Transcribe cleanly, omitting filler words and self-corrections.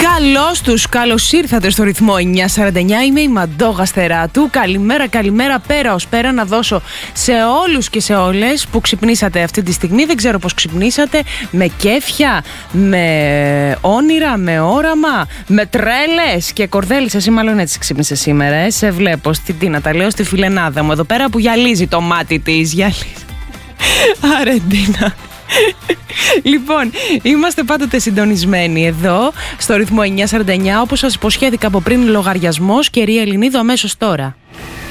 Καλώς τους, καλώς ήρθατε στο ρυθμό 949. Είμαι η Μαντώ Γαστεράτου. Καλημέρα πέρα ως πέρα να δώσω σε όλους και σε όλες που ξυπνήσατε αυτή τη στιγμή. Δεν ξέρω πώς ξυπνήσατε, με κέφια, με όνειρα, με όραμα, με τρέλες και κορδέλες. Εσύ μάλλον έτσι ξύπνησες σήμερα, σε βλέπω στη Τίνα, τα λέω στη φιλενάδα μου εδώ πέρα που γυαλίζει το μάτι της. Αρεντίνα. Λοιπόν, είμαστε πάντοτε συντονισμένοι εδώ στο ρυθμό 949. Όπως σας υποσχέθηκα από πριν, λογαριασμός, κυρία Ελληνίδου, αμέσως τώρα.